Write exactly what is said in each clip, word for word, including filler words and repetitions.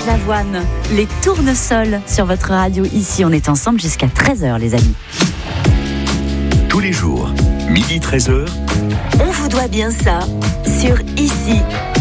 Lavoine, les tournesols sur votre radio. Ici, on est ensemble jusqu'à treize heures, les amis. Tous les jours, midi treize heures. On vous doit bien ça sur Ici.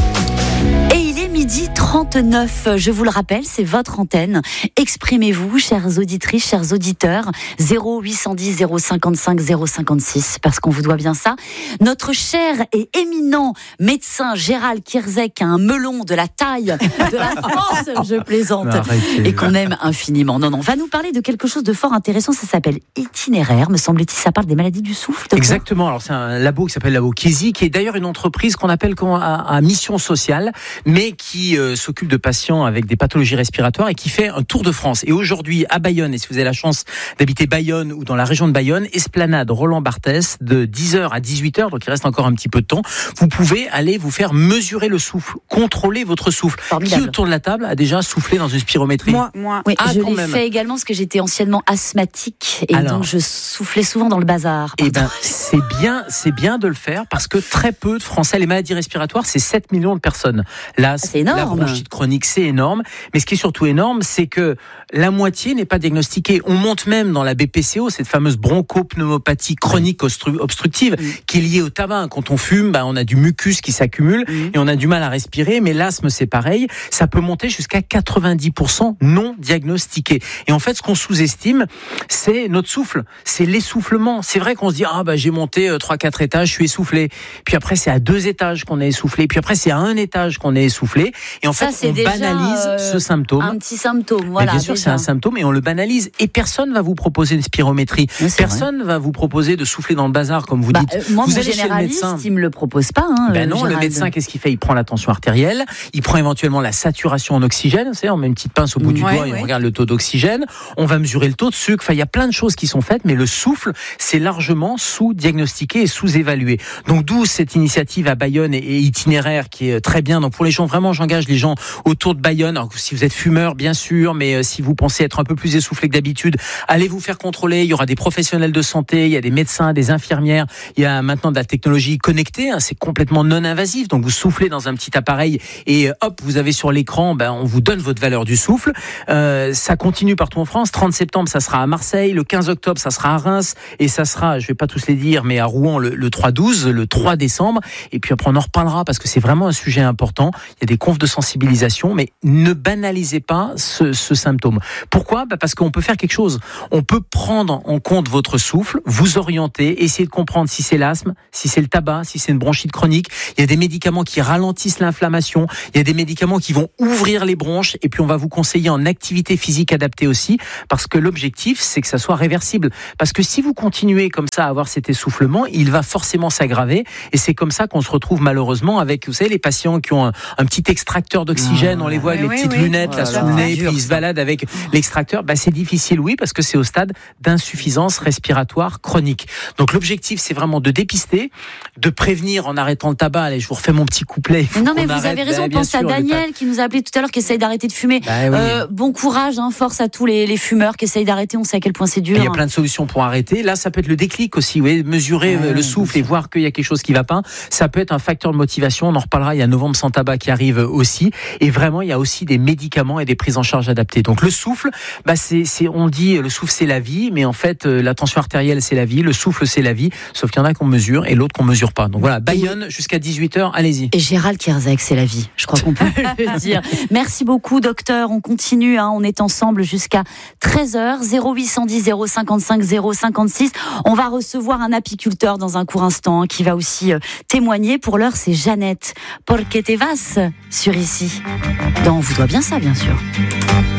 Et il est midi trente-neuf, je vous le rappelle, c'est votre antenne. Exprimez-vous, chères auditrices, chers auditeurs, zéro huit cent dix zéro cinquante-cinq zéro cinquante-six, parce qu'on vous doit bien ça. Notre cher et éminent médecin Gérald Kierzek a un melon de la taille de la France, je plaisante, arrêtez, et qu'on aime infiniment. Non, non, va nous parler de quelque chose de fort intéressant, ça s'appelle Itinéraire, me semble-t-il, ça parle des maladies du souffle. Docteur. Exactement, alors c'est un labo qui s'appelle Labo Kiesi, qui est d'ailleurs une entreprise qu'on appelle à, à mission sociale, mais qui euh, s'occupe de patients avec des pathologies respiratoires et qui fait un tour de France. Et aujourd'hui, à Bayonne, et si vous avez la chance d'habiter Bayonne ou dans la région de Bayonne, Esplanade Roland Barthès, de dix heures à dix-huit heures, donc il reste encore un petit peu de temps, vous pouvez aller vous faire mesurer le souffle, contrôler votre souffle. Formidable. Qui autour de la table a déjà soufflé dans une spirométrie? Moi, moi. Oui, ah, je l'ai même. fait également parce que j'étais anciennement asthmatique et Alors, donc je soufflais souvent dans le bazar. Eh ben, c'est bien, c'est bien de le faire parce que très peu de Français, les maladies respiratoires, c'est sept millions de personnes. Là, c'est énorme. La bronchite chronique, c'est énorme. Mais ce qui est surtout énorme, c'est que la moitié n'est pas diagnostiquée. On monte même dans la B P C O, cette fameuse bronchopneumopathie chronique obstructive, mmh. qui est liée au tabac. Quand on fume, bah, on a du mucus qui s'accumule mmh. et on a du mal à respirer. Mais l'asthme, c'est pareil. Ça peut monter jusqu'à quatre-vingt-dix pour cent non diagnostiqués. Et en fait, ce qu'on sous-estime, c'est notre souffle. C'est l'essoufflement. C'est vrai qu'on se dit, ah, bah, j'ai monté trois quatre étages, je suis essoufflé. Puis après, c'est à deux étages qu'on est essoufflé. Puis après, c'est à un étage qu'on est essoufflé. Et en fait, ça, on banalise euh, ce symptôme. Un petit symptôme, voilà. Mais bien sûr, déjà. c'est un symptôme et on le banalise. Et personne va vous proposer une spirométrie. Oui, personne vrai. va vous proposer de souffler dans le bazar, comme vous bah, dites. Euh, moi, vous mon allez généraliste, chez le médecin. il me le propose pas. Hein, ben non, Gérald. Le médecin, qu'est-ce qu'il fait? Il prend la tension artérielle, il prend éventuellement la saturation en oxygène. Vous savez, on met une petite pince au bout mmh, du ouais, doigt et ouais. on regarde le taux d'oxygène. On va mesurer le taux de sucre. Enfin, il y a plein de choses qui sont faites, mais le souffle, c'est largement sous-diagnostiqué et sous-évalué. Donc, d'où cette initiative à Bayonne et, et itinéraire qui est très bien. Donc, pour les gens, vraiment, j'engage les gens autour de Bayonne. Alors, si vous êtes fumeur, bien sûr, mais euh, si vous pensez être un peu plus essoufflé que d'habitude, allez vous faire contrôler. Il y aura des professionnels de santé, il y a des médecins, des infirmières. Il y a maintenant de la technologie connectée. Hein, c'est complètement non invasif. Donc, vous soufflez dans un petit appareil et hop, vous avez sur l'écran, ben, on vous donne votre valeur du souffle. Euh, ça continue partout en France. trente septembre, ça sera à Marseille. Le quinze octobre, ça sera à Reims. Et ça sera, je vais pas tous les dire, mais à Rouen le, le trois douze, le trois décembre. Et puis après, on en reparlera parce que c'est vraiment un sujet important. Il y a des confs de sensibilisation, mais ne banalisez pas ce, ce symptôme. Pourquoi? Bah parce qu'on peut faire quelque chose. On peut prendre en compte votre souffle, vous orienter, essayer de comprendre si c'est l'asthme, si c'est le tabac, si c'est une bronchite chronique. Il y a des médicaments qui ralentissent l'inflammation. Il y a des médicaments qui vont ouvrir les bronches. Et puis, on va vous conseiller en activité physique adaptée aussi, parce que l'objectif, c'est que ça soit réversible. Parce que si vous continuez comme ça à avoir cet essoufflement, il va forcément s'aggraver. Et c'est comme ça qu'on se retrouve malheureusement avec, vous savez, les patients qui ont un, un petit extracteur d'oxygène. On les voit avec oui, les petites oui. lunettes là, sous le nez, puis ils se baladent avec l'extracteur. Bah, c'est difficile, oui, parce que c'est au stade d'insuffisance respiratoire chronique. Donc l'objectif, c'est vraiment de dépister, de prévenir en arrêtant le tabac. Allez, je vous refais mon petit couplet. Non, mais vous arrête. avez raison. Bah, pense sûr, à Daniel qui nous a appelé tout à l'heure, qui essaye d'arrêter de fumer. Bah, oui. euh, bon courage, hein, force à tous les, les fumeurs qui essayent d'arrêter. On sait à quel point c'est dur. Il y a plein de solutions pour arrêter. Là, ça peut être le déclic aussi. Oui, mesurer ouais, le souffle et voir qu'il y a quelque chose qui ne va pas. Ça peut être un facteur de motivation. On en reparlera. Il y a Novembre sans tabac qui arrive aussi. Et vraiment, il y a aussi des médicaments et des prises en charge adaptées. Donc le souffle, bah c'est, c'est, on dit le souffle c'est la vie, mais en fait euh, la tension artérielle c'est la vie, le souffle c'est la vie, sauf qu'il y en a qu'on mesure et l'autre qu'on mesure pas. Donc voilà, Bayonne jusqu'à dix-huit heures, allez-y. Et Gérald Kierzek, c'est la vie, je crois qu'on peut le dire. Merci beaucoup docteur, on continue, hein, on est ensemble jusqu'à treize heures, zéro huit cent dix zéro cinquante-cinq zéro cinquante-six. On va recevoir un apiculteur dans un court instant hein, qui va aussi euh, témoigner. Pour l'heure, c'est Jeannette Porque te vas sur Ici. Dans On vous doit bien ça, bien sûr.